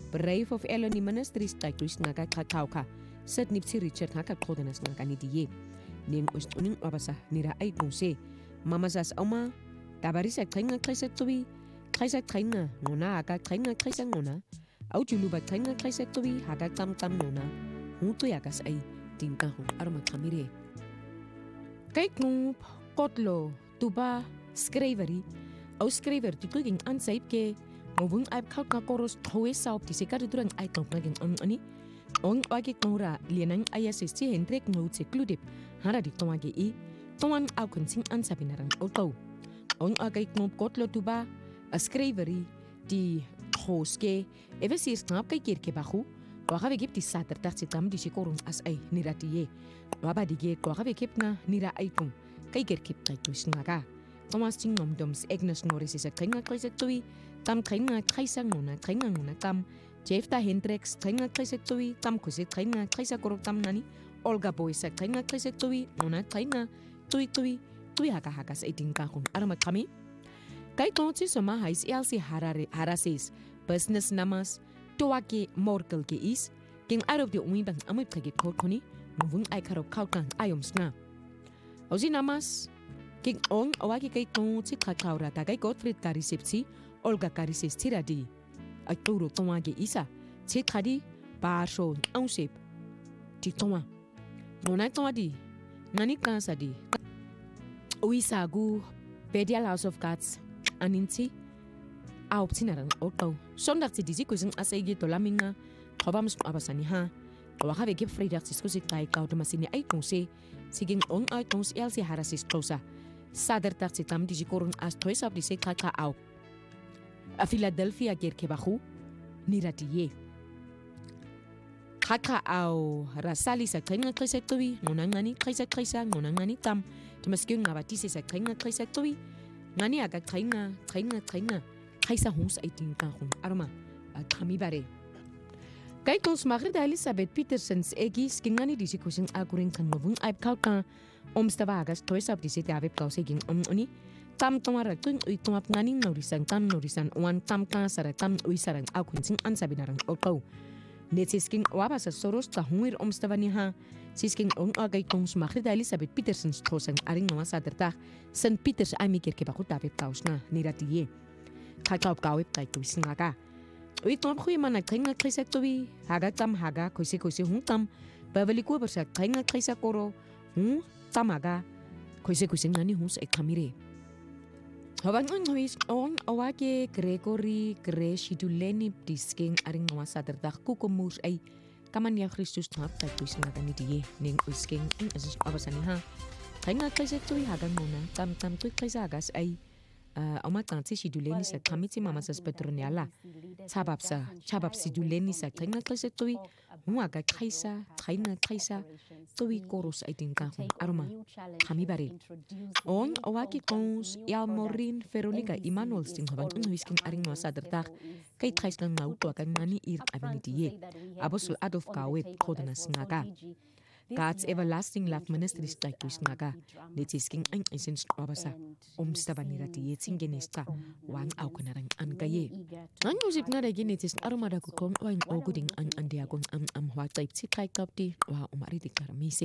Brave of Eloni Ministries Taikuis Naga Kakauka, said Nipsi Richard Haka Kodanas Naganidi. Ning Ustuning Abasa, Nira Aikose, Mamazas Oma, Tabarisa Kanga Klesetui, Kleset Kanga, Nona Aga Kanga Klesangona, Aujuluba Kanga Klesetui, Haga Tam Tam Nona, Mutuyagas Ai, Tinkahu Armakamire. Kaiknoop, Kotlo, Tuba, Skrevery, Auskrever, Tuking Ansaipke, Moving I've Kalkakoros, Toesa of the Secretary I don't like any. On Wagi Kora, Lianang ISST and Drake notes included, Haradi Tomagi E, Toman Alconsing Ansabinaran Auto. On Agate no Kotlo Tuba, a Skrevery, the Hoske, ever sees Knapka Kirkebahu, or have a gift is Satter Tatsitam, the Shikorum as a Niratie, Rabadige, or have a Kipna, Nira Aikum, Kaiker Kip like to Snaga. Thomas Tingom Doms, Agnes Norris is a Kringa Crescentui, Tam Kringa Kaisangona, Kringangona Tam. Jefta Hendrix, Kringa Crescentui, Tam Kusi Kringa, Kaisakorotam Nani, Olga Boysa Kringa Crescentui, Nona Kringa, Tui Haka Hakas 18 Kahun Aramakami. Kaikonsi Soma Hais Elsie Harases, Business Namas, Toake Morkel is, King out of the wind and Amipkagi Kokoni, Moving Aikaro Kaukan Ayomsna. Ozinamas, King On Awaki Kaikonsi Kakaura Tagai Gottfried Karisipsi, Olga Karisis Tiradi. Aituro Tomage Isa, Tikadi, Barsho, Ownsip, Titoma. Nonatomadi, Nani Kansadi, Uisagu, Bedial House of Cats, Aninti, Auptinaran Otto, Sondak Tidizikusin Asegi Tolaminga, Tobams Abasaniha, or have a gift free that discussed like Automasini Aikonse, seeking on Aikons Elsie Harasis closer. Sadder Taxitam Digicorun as toys of the Sekaka out. A Philadelphia Gerkebahu, Niratie. Kaka au Rasalis a Kringa Crescentui, Nonangani, Krisa, Nonangani Tam, Tomasking Abatisis a Kringa Crescentui, Nani Aga Kringa, Kaisa Homes 18 Kahun, Arma, a Kamibare. Kaikons Marida Elizabeth Peterson's Egis, Kingani Disikusin Agurin Kanovun, I've Kalka, Omstavagas, toys of the city of Kausegin Omni. Tam Tomaratun, Utomap Nani Norisan, Tam Norisan, one Tam Kansara, Tam Uisaran, Alquinsin, Ansabinaran, Oko. Netisking Wabas a Soros, Tahumir Omstavaniha, Sisking on Agaitons, Marida Elizabeth Peterson's Tosan, Arinoma Saderta, St. Peter's Amikir Kebakuta, Kausna, Niratie. Kakao Gawip, like to Sinaga. Uitom Human, a Kringa Crescentui, Hagatam Haga, Kosikosi Huntam, Beverly Cooper's a Kringa Crescentoro, Tamaga, Kosikosin Nani Hus a Kamire. Hawang on Awake Gregory Greshiduleni Disking Aring Wasaderdag Kukomus ay Kamania Christus Tap Taikuis Naganidi, Ning Usking in as Abasaniha. Kanga Kaisatui Hagamona, Tam Tui Kaisagas ay Omatanti Shiduleni sa Kamiti Mamasas Petroniala. Chabapsi Duleni sa Kanga Kaisatui, Muaga Kaisa, Tui Koros I think Arma, Kamibari. On Awaki Kons, Yalmorin, Veronica, Emmanuel Sting, Whisking Aring Saderdag, Kate Kaiskan Nauto, Mani Ir Avenidie, Apostle Adolf Kawe, Kodanas Naga. God's everlasting love ministry strike to Snaga, Netisking and Essence Abasa, Omstabanirati, Singenesta, one Aukanarang and Gaye. Unusip not again, it is Armada Kukom, or Oguding and Diagon, White type, Sikai Kapti, or Umaritic Armisi.